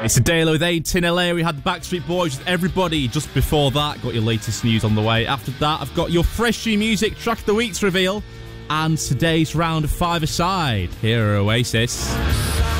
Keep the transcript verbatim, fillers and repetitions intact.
It's a Daily with eighteen L A. We had the Backstreet Boys with Everybody. Just before that, got your latest news on the way. After that, I've got your fresh new music, track of the week's reveal, and today's round of five aside. Here are Oasis.